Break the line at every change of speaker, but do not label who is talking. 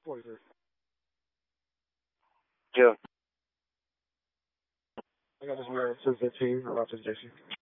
What is it?
Yeah.
I got this mirror since 15. I watch this Jesse.